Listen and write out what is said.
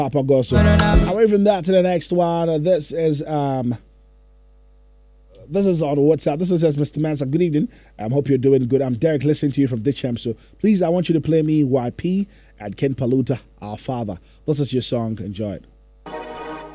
Papa Gosso. Away from that to the next one. This is on WhatsApp. This is Mr. Mansa. Good evening. I hope you're doing good. I'm Derek, listening to you from Ditcham. So please, I want you to play me YP and Ken Paluta, Our Father. This is your song. Enjoy it.